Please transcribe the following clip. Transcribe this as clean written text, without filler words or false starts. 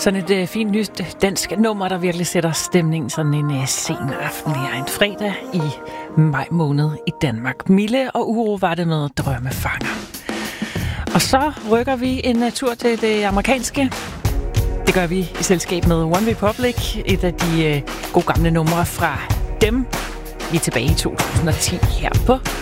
Sådan et fint nyt dansk nummer, der virkelig sætter stemningen sådan en sen aften her en fredag i maj måned i Danmark. Mille og Uro var det med Drømmefanger. Og så rykker vi en tur til det amerikanske. Det gør vi i selskab med One Republic, et af de gode gamle numre fra dem. Vi er tilbage i 2010 her på